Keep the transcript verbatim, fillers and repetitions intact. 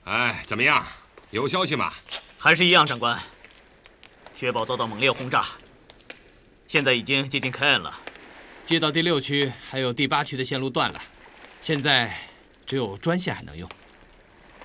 哎，怎么样？有消息吗？ 还是一样，长官。雪堡遭到猛烈轰炸，现在已经接近凯恩了。 接到第六区还有第八区的线路断了，现在只有专线还能用。